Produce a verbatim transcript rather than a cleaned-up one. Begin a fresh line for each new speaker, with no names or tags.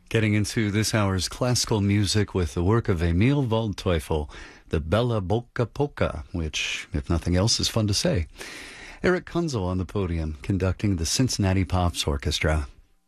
Getting into this hour's classical music with the work of Emil Waldteufel, the Bella Bocca Polka, which, if nothing else, is fun to say. Eric Kunzel on the podium, conducting the Cincinnati Pops Orchestra.